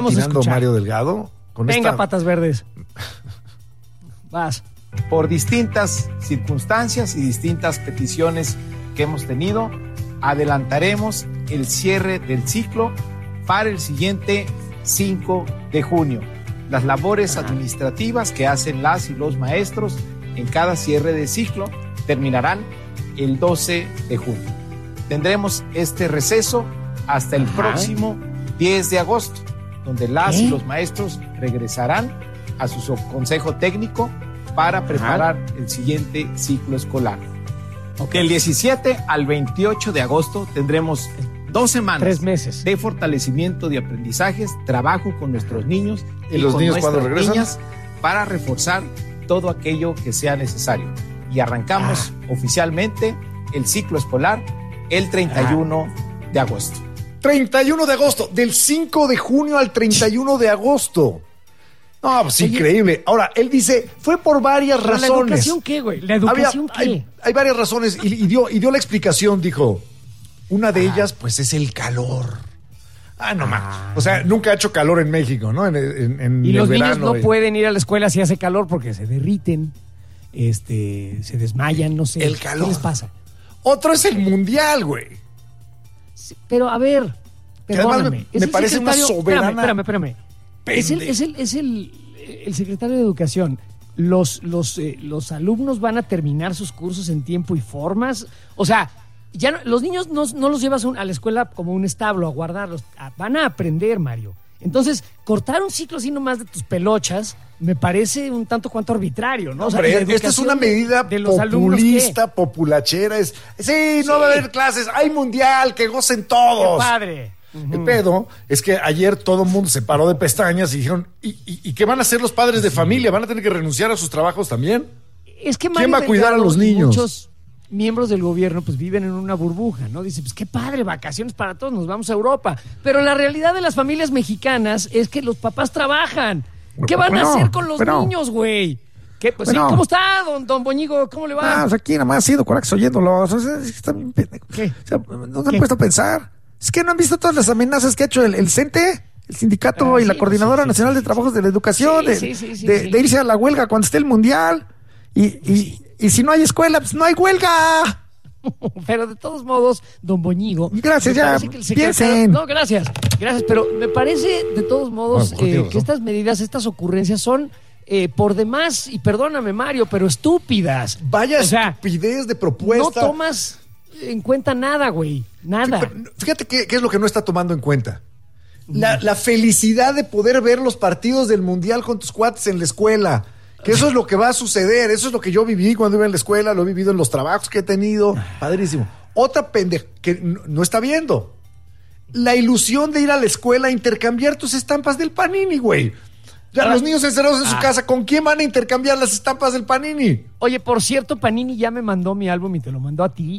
patinando Mario Delgado. Venga, patas verdes. Vas. Por distintas circunstancias y distintas peticiones que hemos tenido, adelantaremos el cierre del ciclo para el siguiente 5 de junio. Las labores administrativas que hacen las y los maestros en cada cierre de ciclo terminarán el 12 de junio. Tendremos este receso hasta el próximo 10 de agosto, donde las y los maestros regresarán a su consejo técnico para preparar el siguiente ciclo escolar. Del 17 al 28 de agosto tendremos 2 semanas 3 meses de fortalecimiento de aprendizajes, trabajo con nuestros niños y los con niños cuando regresan niñas para reforzar todo aquello que sea necesario. Y arrancamos oficialmente el ciclo escolar el 31 de agosto. 31 de agosto, del 5 de junio al 31 de agosto. No, pues increíble. Ahora, él dice, fue por varias razones. ¿La educación qué, güey? ¿La educación qué? Hay varias razones y dio la explicación, dijo. Una de ellas, pues, es el calor. No mames. O sea, nunca ha hecho calor en México, ¿no? Y los niños no pueden ir a la escuela si hace calor porque se derriten, se desmayan, no sé. El calor. ¿Qué les pasa? Otro es el mundial, güey. Sí, pero, a ver, perdóname. Me parece una soberana... Espérame. Es el secretario de Educación. Los alumnos van a terminar sus cursos en tiempo y formas. O sea, ya los niños no los llevas a la escuela como un establo a guardarlos. Van a aprender, Mario. Entonces, cortar un ciclo así nomás de tus pelochas me parece un tanto cuanto arbitrario, ¿no? O sea, esta es una medida de los populista, populachera. No va a haber clases, hay mundial, que gocen todos. ¡Qué padre! El pedo es que ayer todo el mundo se paró de pestañas y dijeron, ¿y qué van a hacer los padres de familia? ¿Van a tener que renunciar a sus trabajos también? Es que ¿quién va a cuidar a los niños? Muchos miembros del gobierno pues viven en una burbuja, ¿no? Dicen, pues qué padre, vacaciones para todos, nos vamos a Europa. Pero la realidad de las familias mexicanas es que los papás trabajan. ¿Qué van a hacer con los niños, güey? ¿Qué? Pues sí, ¿cómo está, don Boñigo? ¿Cómo le va? Pues aquí nada más sido corajes oyéndolos. O sea, está bien pendejo. ¿Qué? O sea, no se han puesto a pensar. Es que no han visto todas las amenazas que ha hecho el CENTE, el Sindicato y la Coordinadora Nacional de Trabajos de la Educación, de irse a la huelga cuando esté el mundial. Y si no hay escuela, pues no hay huelga. Pero de todos modos, don Boñigo. Gracias, ya piensen. No, gracias, pero me parece de todos modos que estas medidas, estas ocurrencias son por demás, y perdóname, Mario, pero estúpidas. Vaya estupidez de propuesta. No tomas en cuenta nada, güey. Nada. Fíjate qué es lo que no está tomando en cuenta. La felicidad de poder ver los partidos del mundial con tus cuates en la escuela. Que eso es lo que va a suceder. Eso es lo que yo viví cuando iba en la escuela. Lo he vivido en los trabajos que he tenido. Padrísimo. Otra pendeja que no está viendo. La ilusión de ir a la escuela a intercambiar tus estampas del Panini, güey. Ya los niños encerrados en su casa, ¿con quién van a intercambiar las estampas del Panini? Oye, por cierto, Panini ya me mandó mi álbum y te lo mandó a ti.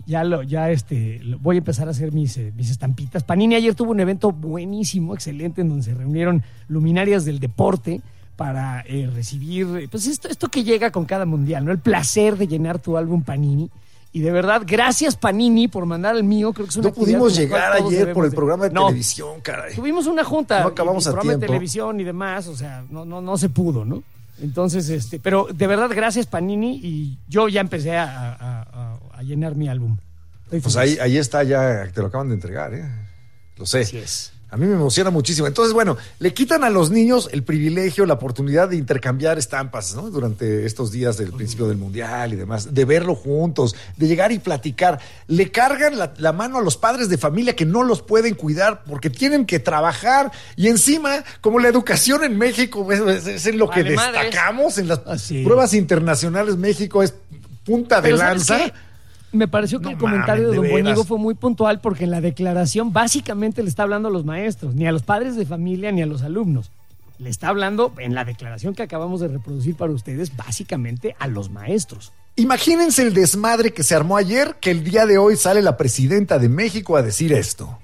Voy a empezar a hacer mis estampitas. Panini ayer tuvo un evento buenísimo, excelente, en donde se reunieron luminarias del deporte para recibir, pues esto que llega con cada mundial, ¿no? El placer de llenar tu álbum Panini. Y de verdad, gracias Panini por mandar el mío. Creo que es una no pudimos llegar ayer por el programa de televisión, caray. Tuvimos una junta. No acabamos a programa tiempo. de televisión y demás, o sea, no se pudo, ¿no? Entonces, pero de verdad, gracias Panini, y yo ya empecé a llenar mi álbum. Pues ahí está, ya te lo acaban de entregar, ¿eh? Lo sé. Así es. A mí me emociona muchísimo. Entonces, bueno, le quitan a los niños el privilegio, la oportunidad de intercambiar estampas, ¿no? Durante estos días del principio del mundial y demás, de verlo juntos, de llegar y platicar. Le cargan la mano a los padres de familia que no los pueden cuidar porque tienen que trabajar. Y encima, como la educación en México es en lo que destacamos, en las pruebas internacionales, México es punta de lanza. Me pareció que el comentario de don Boñigo fue muy puntual, porque en la declaración básicamente le está hablando a los maestros, ni a los padres de familia ni a los alumnos. Le está hablando en la declaración que acabamos de reproducir para ustedes, básicamente a los maestros. Imagínense el desmadre que se armó ayer, que el día de hoy sale la presidenta de México a decir esto.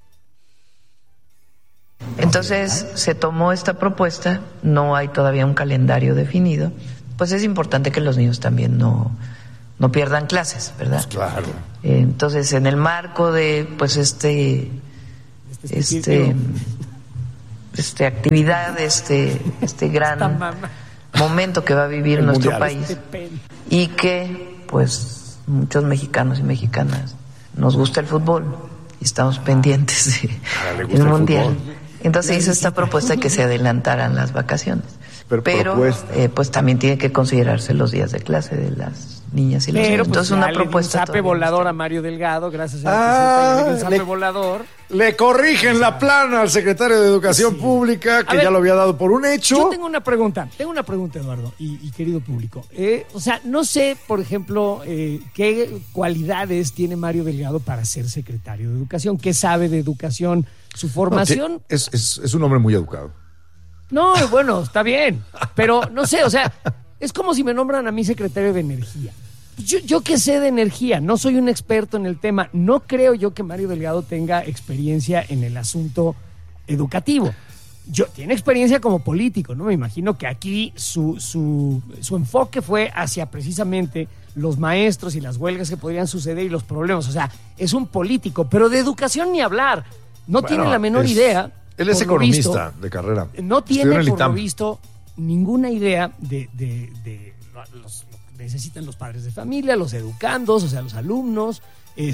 Entonces se tomó esta propuesta, no hay todavía un calendario definido, pues es importante que los niños también no pierdan clases, ¿verdad? Pues claro. Entonces, en el marco de pues este actividad, este gran momento que va a vivir nuestro país, y que pues muchos mexicanos y mexicanas nos gusta el fútbol y estamos pendientes del mundial. Entonces hizo esta propuesta de que se adelantaran las vacaciones. Pero pues también tiene que considerarse los días de clase de las niñas y los niños. Entonces una propuesta. Un zape volador a Mario Delgado, gracias a un zape volador. Le corrigen la plana al secretario de Educación Pública, que ya lo había dado por un hecho. Yo tengo una pregunta, Eduardo, y querido público. O sea, no sé, por ejemplo, qué cualidades tiene Mario Delgado para ser secretario de Educación, qué sabe de educación, su formación. No, es un hombre muy educado. No, bueno, está bien, pero no sé, o sea, es como si me nombran a mí secretario de Energía. Yo qué sé de energía, no soy un experto en el tema, no creo yo que Mario Delgado tenga experiencia en el asunto educativo. Tiene experiencia como político, ¿no? Me imagino que aquí su enfoque fue hacia precisamente los maestros y las huelgas que podrían suceder y los problemas. O sea, es un político, pero de educación ni hablar. No tiene la menor idea. Él es economista de carrera. No tiene, por lo visto, ninguna idea de lo que necesitan los padres de familia, los educandos, o sea, los alumnos.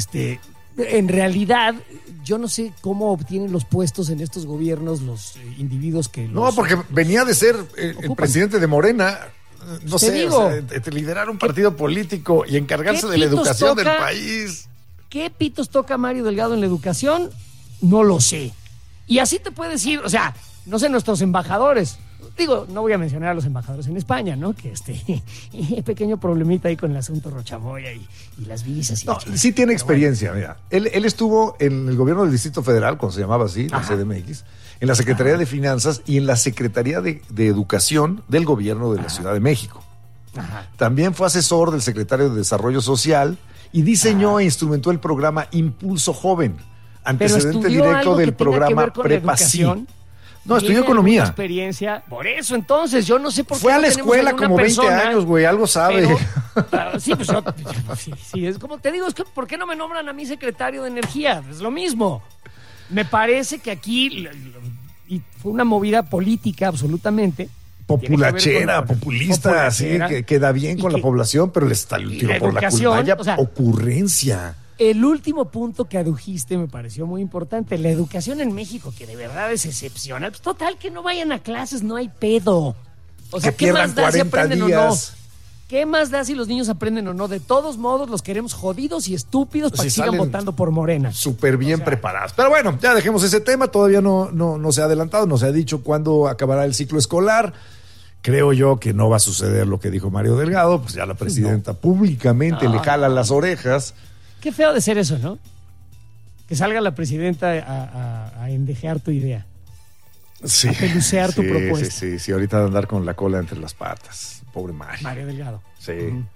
En realidad, yo no sé cómo obtienen los puestos en estos gobiernos los individuos que No, porque venía de ser el presidente de Morena. No sé, digo, liderar un partido político y encargarse de la educación del país. ¿Qué pitos toca Mario Delgado en la educación? No lo sé. Y así te puedes ir, o sea, no sé, nuestros embajadores. Digo, no voy a mencionar a los embajadores en España, ¿no? Que pequeño problemita ahí con el asunto Rochamoya y las visas. No, sí tiene experiencia, mira. Él estuvo en el gobierno del Distrito Federal, cuando se llamaba así, la CDMX, en la Secretaría de Finanzas y en la Secretaría de Educación del gobierno de la Ciudad de México. También fue asesor del secretario de Desarrollo Social y diseñó e instrumentó el programa Impulso Joven, antecedente directo del programa Prepa Sí. No, estudió economía. Experiencia. Por eso, entonces, yo no sé por qué. Fue a la escuela como 20 años, güey, algo sabe. Pero, sí, pues sí, es como te digo, es que ¿por qué no me nombran a mí secretario de Energía? Es lo mismo. Me parece que aquí y fue una movida política absolutamente. Populachera, populista, sí, que queda bien con la población, pero le está el tiro por la culpa. Vaya ocurrencia. El último punto que adujiste me pareció muy importante. La educación en México, que de verdad es excepcional. Pues total, que no vayan a clases, no hay pedo. O sea, ¿qué más da si aprenden o no? ¿Qué más da si los niños aprenden o no? De todos modos, los queremos jodidos y estúpidos para que sigan votando por Morena. Súper bien preparados. Pero bueno, ya dejemos ese tema. Todavía no se ha adelantado, no se ha dicho cuándo acabará el ciclo escolar. Creo yo que no va a suceder lo que dijo Mario Delgado. Pues ya la presidenta públicamente le jala las orejas. Qué feo de ser eso, ¿no? Que salga la presidenta a endejear tu idea. Sí. A pelucear tu propuesta. Sí, ahorita de andar con la cola entre las patas. Pobre Mario. Mario Delgado. Sí.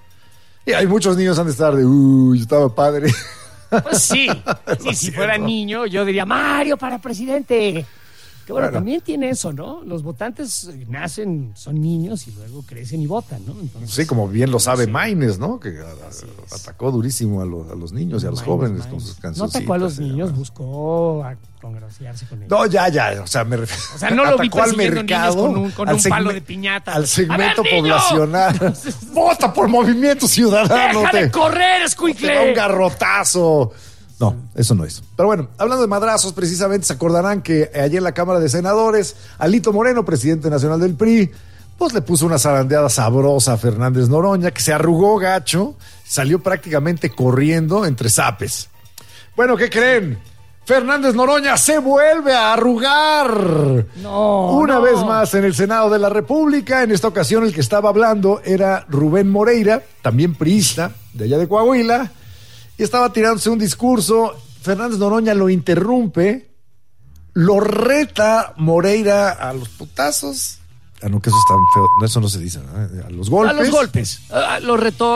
Y hay muchos niños han de estar de, estaba padre. Pues sí. Sí, si fuera niño, yo diría, Mario para presidente. Que bueno, también tiene eso, ¿no? Los votantes nacen, son niños y luego crecen y votan, ¿no? Entonces, sí, como bien lo sabe Maynes, ¿no? Que atacó durísimo a los niños y a los jóvenes con sus canciones. No atacó a los niños, buscó congraciarse con ellos. No, ya, o sea, me refiero. O sea, no lo vi persiguiendo niños con un palo de piñata. Al segmento poblacional. ¡Vota por Movimiento Ciudadano! ¡Deja de correr, escuincle! Te da un garrotazo. No, eso no es. Pero bueno, hablando de madrazos, precisamente se acordarán que ayer en la Cámara de Senadores, Alito Moreno, presidente nacional del PRI, pues le puso una zarandeada sabrosa a Fernández Noroña, que se arrugó gacho, salió prácticamente corriendo entre zapes. Bueno, ¿qué creen? Fernández Noroña se vuelve a arrugar. Una vez más en el Senado de la República. En esta ocasión el que estaba hablando era Rubén Moreira, también priista, de allá de Coahuila. Y estaba tirándose un discurso, Fernández Noroña lo interrumpe, lo reta Moreira a los putazos. No, que eso está feo, eso no se dice, ¿no? A los golpes. A los golpes. Lo retó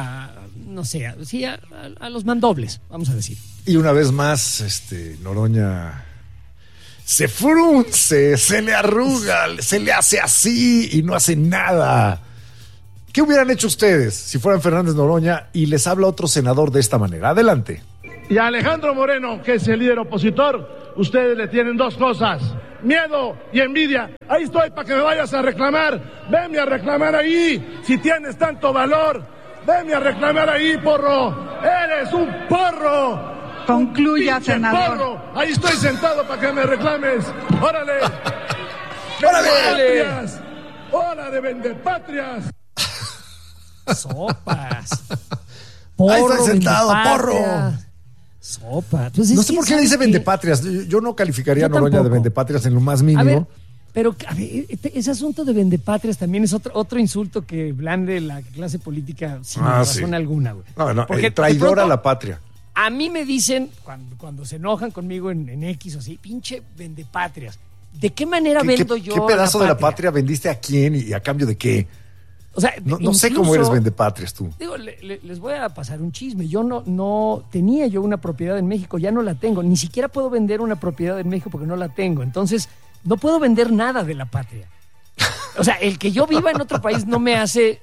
no sé, a los mandobles, vamos a decir. Y una vez más, Noroña se frunce, se le arruga, se le hace así y no hace nada. ¿Qué hubieran hecho ustedes si fueran Fernández Noroña y les habla otro senador de esta manera? Adelante. Y a Alejandro Moreno, que es el líder opositor, ustedes le tienen dos cosas: miedo y envidia. Ahí estoy para que me vayas a reclamar. Venme a reclamar ahí. Si tienes tanto valor, venme a reclamar ahí, porro. Eres un porro. Concluya, senador. Porro. Ahí estoy sentado para que me reclames. ¡Órale! ¡Órale! ¡Hora de vendepatrias! Sopas. Porro, ahí estoy sentado, porro. Sopa. Pues no sé por qué le dice vendepatrias. Yo no calificaría a Noroña de vendepatrias en lo más mínimo. A ver, pero ese asunto de vendepatrias también es otro insulto que blande la clase política sin razón alguna, güey. No, porque traidor a la patria. A mí me dicen, cuando se enojan conmigo en X o así, pinche vendepatrias. ¿De qué manera vendo yo ¿Qué pedazo de la patria vendiste a quién y a cambio de qué? O sea, no sé cómo eres vendepatrias tú. Digo, les voy a pasar un chisme. Yo no tenía yo una propiedad en México, ya no la tengo. Ni siquiera puedo vender una propiedad en México porque no la tengo. Entonces, no puedo vender nada de la patria. O sea, el que yo viva en otro país no me hace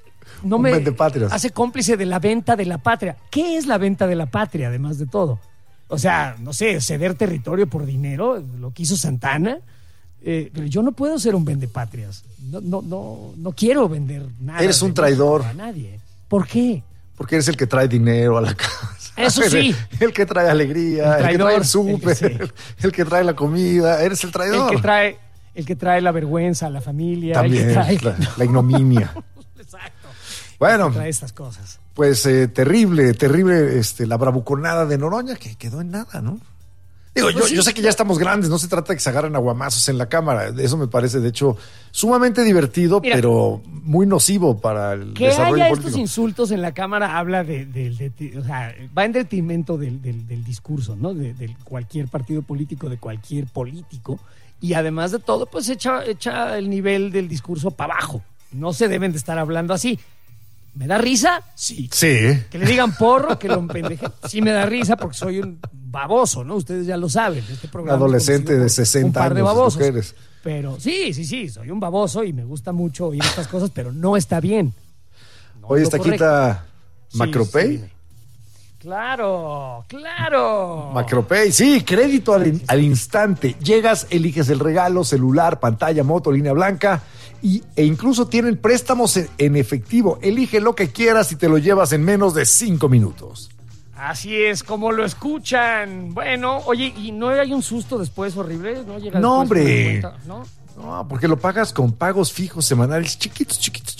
cómplice de la venta de la patria. ¿Qué es la venta de la patria, además de todo? O sea, no sé, ceder territorio por dinero, lo que hizo Santana. Pero yo no puedo ser un vendepatrias. No quiero vender nada. Eres un traidor. A nadie. ¿Por qué? Porque eres el que trae dinero a la casa. Eso sí. El que trae alegría, el que trae el súper, el que trae la comida. Eres el traidor. El que trae la vergüenza a la familia. También, el que trae la ignominia. Exacto. Bueno, el que trae estas cosas. Pues terrible la bravuconada de Noroña, que quedó en nada, ¿no? Digo, pues yo sé que ya estamos grandes, no se trata de que se agarren aguamazos en la cámara. Eso me parece, de hecho, sumamente divertido, pero muy nocivo para el desarrollo político. Que haya estos insultos en la cámara habla o sea, va en detrimento del discurso, ¿no? De cualquier partido político, de cualquier político. Y además de todo, pues echa el nivel del discurso para abajo. No se deben de estar hablando así. ¿Me da risa? Sí. Que le digan porro, que lo empendeje. Sí me da risa porque soy un baboso, ¿no? Ustedes ya lo saben. Este programa adolescente de 60 un par años. De babosos. Mujeres. Pero sí, soy un baboso y me gusta mucho oír estas cosas, pero no está bien. Oye, ¿está quita Macropay? Sí. Claro. Macropay, sí, crédito al instante. Llegas, eliges el regalo, celular, pantalla, moto, línea blanca e incluso tienen préstamos en efectivo. Elige lo que quieras y te lo llevas en menos de 5 minutos. Así es, como lo escuchan. Bueno, oye, ¿y no hay un susto después horrible? No, hombre. No, porque lo pagas con pagos fijos semanales chiquitos.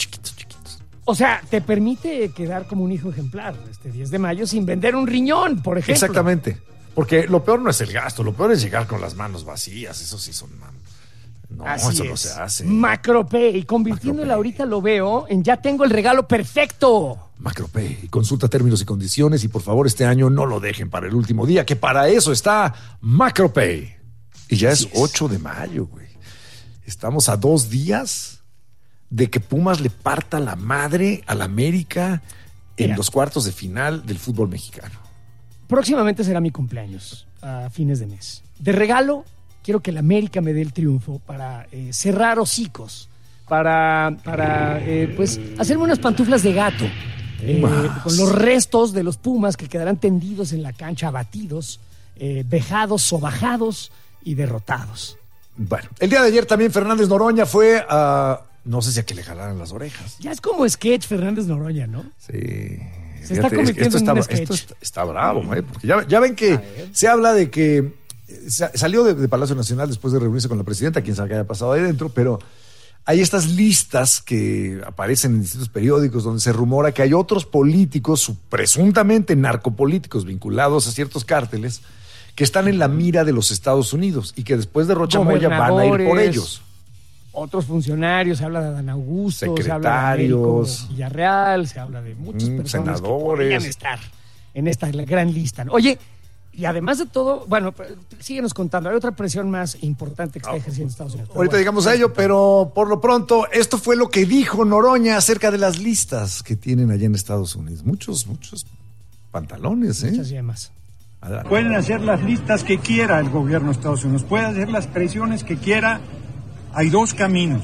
O sea, te permite quedar como un hijo ejemplar este 10 de mayo sin vender un riñón, por ejemplo. Exactamente. Porque lo peor no es el gasto, lo peor es llegar con las manos vacías. Eso sí son... No, así eso no se hace. Macropay, convirtiéndola ahorita lo veo en ya tengo el regalo perfecto. Macropay, consulta términos y condiciones y por favor este año no lo dejen para el último día, que para eso está Macropay. Y ya es 8 de mayo, güey. Estamos a 2 días de que Pumas le parta la madre al América en los cuartos de final del fútbol mexicano. Próximamente será mi cumpleaños, a fines de mes. De regalo, quiero que el América me dé el triunfo para cerrar hocicos, para pues hacerme unas pantuflas de gato con los restos de los Pumas que quedarán tendidos en la cancha, abatidos, vejados, sobajados y derrotados. Bueno, el día de ayer también Fernández Noroña fue a... No sé si a que le jalaran las orejas. Ya es como sketch Fernández Noroña, ¿no? Sí. Se está convirtiendo en un sketch. Esto está bravo, porque ya ven que se habla de que salió de Palacio Nacional después de reunirse con la presidenta, quién sabe qué haya pasado ahí dentro, pero hay estas listas que aparecen en distintos periódicos donde se rumora que hay otros políticos, presuntamente narcopolíticos vinculados a ciertos cárteles, que están en la mira de los Estados Unidos y que después de Rocha Moya van a ir por ellos. Otros funcionarios, se habla de Adán Augusto, secretarios, se habla de Américo Villarreal, se habla de muchas personas senadores que podrían estar en esta gran lista. Oye, y además de todo, bueno, síguenos contando, hay otra presión más importante que está ejerciendo Estados Unidos. Ahorita digamos a ello, pero por lo pronto, esto fue lo que dijo Noroña acerca de las listas que tienen allá en Estados Unidos. Muchos pantalones, Muchas yemas. Adelante. Pueden hacer las listas que quiera el gobierno de Estados Unidos, puede hacer las presiones que quiera. Hay 2 caminos.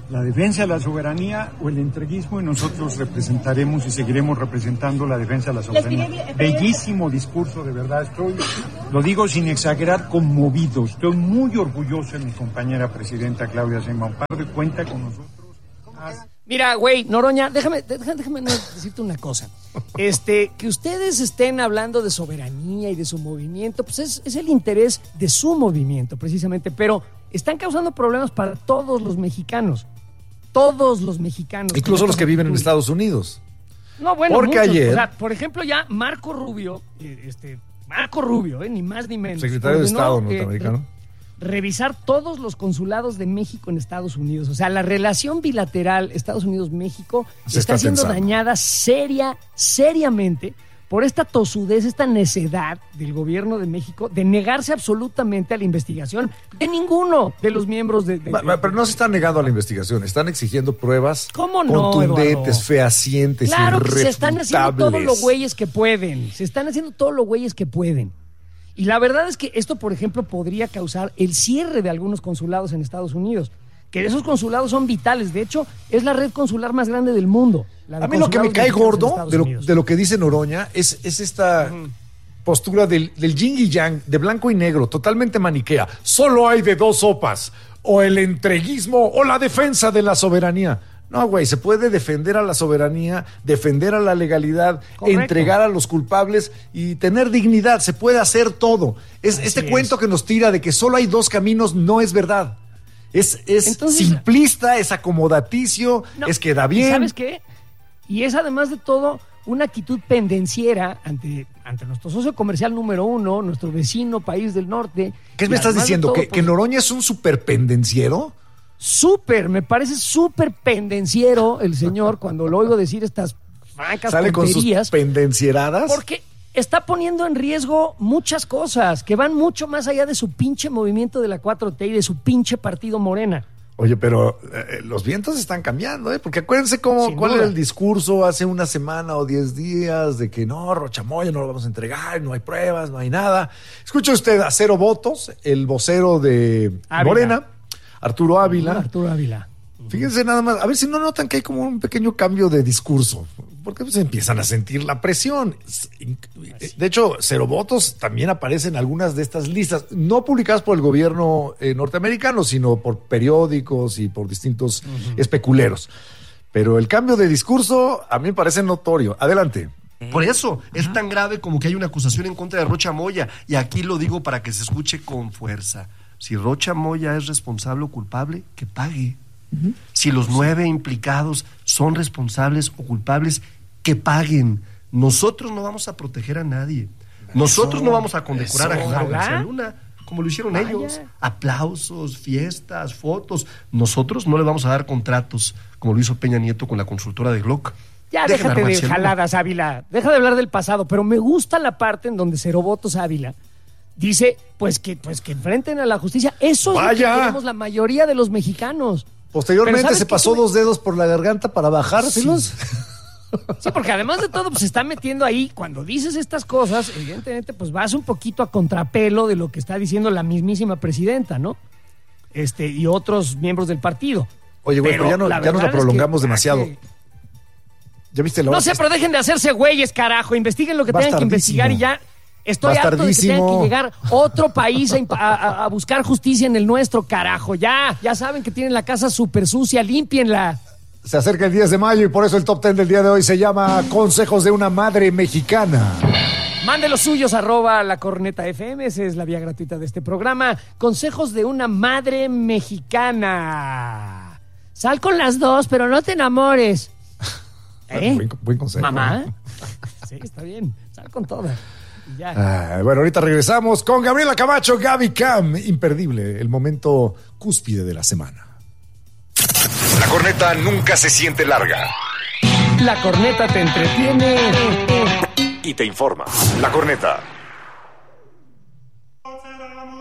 la defensa de la soberanía o el entreguismo, y nosotros representaremos y seguiremos representando la defensa de la soberanía. Bellísimo discurso, de verdad, lo digo sin exagerar, conmovido. Estoy muy orgulloso de mi compañera presidenta Claudia Sheinbaum Pardo, cuenta con nosotros. Mira, güey, Noroña, déjame decirte una cosa. Que ustedes estén hablando de soberanía y de su movimiento, pues es el interés de su movimiento, precisamente, pero están causando problemas para todos los mexicanos. Todos los mexicanos. Incluso los que viven en Estados Unidos. No, bueno, porque muchos. ayer... O sea, por ejemplo, ya Marco Rubio, ni más ni menos. Secretario de Estado norteamericano. Revisar todos los consulados de México en Estados Unidos. O sea, la relación bilateral Estados Unidos-México está siendo dañada seriamente por esta tosudez, esta necedad del gobierno de México de negarse absolutamente a la investigación de ninguno de los miembros de pero no se están negando a la investigación, están exigiendo pruebas contundentes, Eduardo? Fehacientes, claro, irrefutables. Se están haciendo todos los güeyes que pueden. Y la verdad es que esto, por ejemplo, podría causar el cierre de algunos consulados en Estados Unidos, que esos consulados son vitales. De hecho, es la red consular más grande del mundo. A mí lo que me cae gordo de lo que dice Noroña es esta postura del yin y yang, de blanco y negro, totalmente maniquea. Solo hay de dos sopas, o el entreguismo o la defensa de la soberanía. No, güey, se puede defender a la soberanía, defender a la legalidad, correcto, entregar a los culpables y tener dignidad. Se puede hacer todo. Cuento que nos tira de que solo hay dos caminos no es verdad. Entonces, simplista, es acomodaticio, queda bien. ¿Sabes qué? Y es además de todo una actitud pendenciera ante nuestro socio comercial número 1, nuestro vecino país del norte. ¿Qué me estás diciendo? Todo, ¿Que Noroña es un súper pendenciero? Me parece súper pendenciero el señor cuando lo oigo decir estas francas ¿Sale tonterías? Con sus pendencieradas? Porque está poniendo en riesgo muchas cosas que van mucho más allá de su pinche movimiento de la 4T y de su pinche partido Morena. Oye, pero los vientos están cambiando, porque acuérdense cuál era el discurso hace una semana o 10 días de que no, Rocha Moya no lo vamos a entregar, no hay pruebas, no hay nada. Escuche usted a Cero Votos, el vocero de Morena, Arturo Ávila. Fíjense nada más, a ver si no notan que hay como un pequeño cambio de discurso, porque pues empiezan a sentir la presión. De hecho, Cero Votos también aparece en algunas de estas listas, no publicadas por el gobierno norteamericano, sino por periódicos y por distintos especuleros. Pero el cambio de discurso a mí me parece notorio. Adelante. Por eso es tan grave como que hay una acusación en contra de Rocha Moya, y aquí lo digo para que se escuche con fuerza. Si Rocha Moya es responsable o culpable, que pague. Si los 9 implicados son responsables o culpables, que paguen. Nosotros no vamos a proteger a nadie. Nosotros no vamos a condecorar a Genaro García Luna, como lo hicieron ellos. Aplausos, fiestas, fotos. Nosotros no le vamos a dar contratos, como lo hizo Peña Nieto con la consultora de Glock. Ya déjate de jaladas, Ávila. Deja de hablar del pasado, pero me gusta la parte en donde Cero Votos Ávila dice pues que enfrenten a la justicia. Eso es lo que queremos la mayoría de los mexicanos. Posteriormente se pasó 2 dedos por la garganta para bajárselos. Sí, porque además de todo, pues se está metiendo ahí. Cuando dices estas cosas, evidentemente, pues vas un poquito a contrapelo de lo que está diciendo la mismísima presidenta, ¿no? Y otros miembros del partido. Oye, güey, pero ya nos la prolongamos demasiado. ¿Ya viste la hora? No sé, pero dejen de hacerse güeyes, carajo. Investiguen lo que tengan que investigar y ya. Estoy harto de que tenga que llegar otro país a buscar justicia en el nuestro, carajo. Ya saben que tienen la casa súper sucia, límpienla. Se acerca el 10 de mayo y por eso el top 10 del día de hoy se llama Consejos de una Madre Mexicana. Mande los suyos, @lacornetafm, esa es la vía gratuita de este programa. Consejos de una madre mexicana. Sal con las dos, pero no te enamores. Buen consejo. ¿Mamá? Sí, está bien. Sal con todas. Bueno, ahorita regresamos con Gabriela Camacho, Gaby Cam. Imperdible, el momento cúspide de la semana. La corneta nunca se siente larga. La corneta te entretiene y te informa. La corneta.